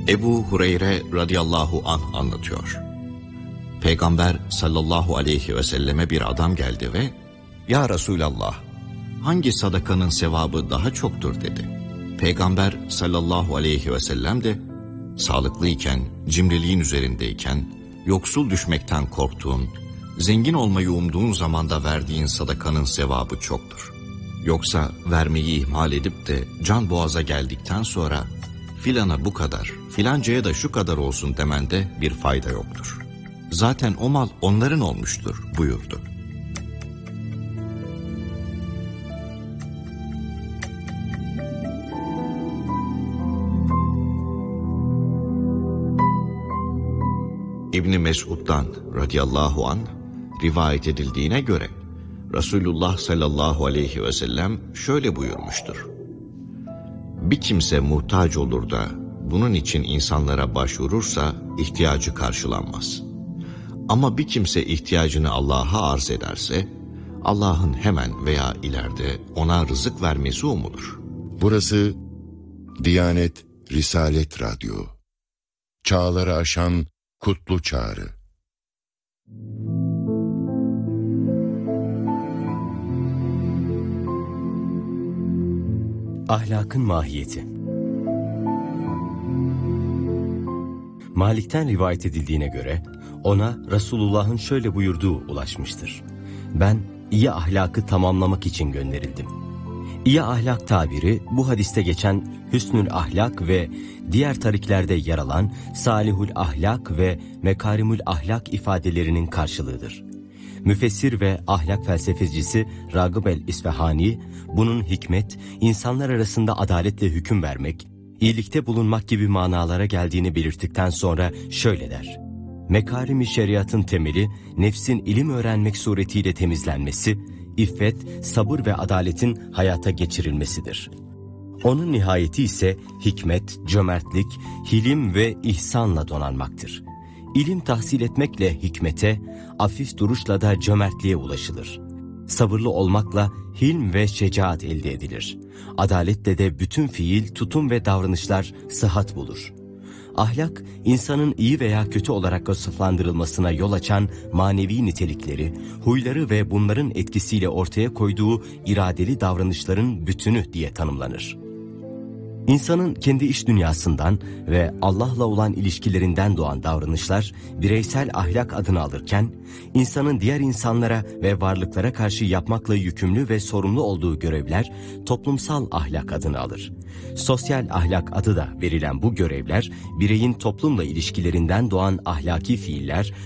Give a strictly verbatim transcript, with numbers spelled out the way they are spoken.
Ebu Hureyre radıyallahu anh anlatıyor. Peygamber sallallahu aleyhi ve selleme bir adam geldi ve "Ya Resulallah, hangi sadakanın sevabı daha çoktur?" dedi. Peygamber sallallahu aleyhi ve sellem de sağlıklıyken, cimriliğin üzerindeyken, yoksul düşmekten korktuğun, zengin olmayı umduğun zamanda verdiğin sadakanın sevabı çoktur. Yoksa vermeyi ihmal edip de can boğaza geldikten sonra filana bu kadar, filancaya da şu kadar olsun demende bir fayda yoktur. Zaten o mal onların olmuştur buyurdu. İbn Mesud'dan radıyallahu anh rivayet edildiğine göre Resulullah sallallahu aleyhi ve sellem şöyle buyurmuştur. Bir kimse muhtaç olur da bunun için insanlara başvurursa ihtiyacı karşılanmaz. Ama bir kimse ihtiyacını Allah'a arz ederse Allah'ın hemen veya ileride ona rızık vermesi umulur. Burası Diyanet Risalet Radyo. Çağları aşan kutlu çağrı. Ahlakın mahiyeti. Malik'ten rivayet edildiğine göre ona Resulullah'ın şöyle buyurduğu ulaşmıştır. Ben iyi ahlakı tamamlamak için gönderildim. İyi ahlak tabiri bu hadiste geçen hüsnül ahlak ve diğer tariklerde yer alan salihul ahlak ve mekarimül ahlak ifadelerinin karşılığıdır. Müfessir ve ahlak felsefecisi Ragıb el-İsfahani bunun hikmet, insanlar arasında adaletle hüküm vermek, iyilikte bulunmak gibi manalara geldiğini belirttikten sonra şöyle der. Mekarim-i şeriatın temeli nefsin ilim öğrenmek suretiyle temizlenmesi, iffet, sabır ve adaletin hayata geçirilmesidir. Onun nihayeti ise hikmet, cömertlik, hilim ve ihsanla donanmaktır. İlim tahsil etmekle hikmete, afif duruşla da cömertliğe ulaşılır. Sabırlı olmakla hilm ve şecaat elde edilir. Adaletle de bütün fiil, tutum ve davranışlar sıhhat bulur. Ahlak, insanın iyi veya kötü olarak vasıflandırılmasına yol açan manevi nitelikleri, huyları ve bunların etkisiyle ortaya koyduğu iradeli davranışların bütünü diye tanımlanır. İnsanın kendi iç dünyasından ve Allah'la olan ilişkilerinden doğan davranışlar bireysel ahlak adını alırken, insanın diğer insanlara ve varlıklara karşı yapmakla yükümlü ve sorumlu olduğu görevler toplumsal ahlak adını alır. Sosyal ahlak adı da verilen bu görevler, bireyin toplumla ilişkilerinden doğan ahlaki fiiller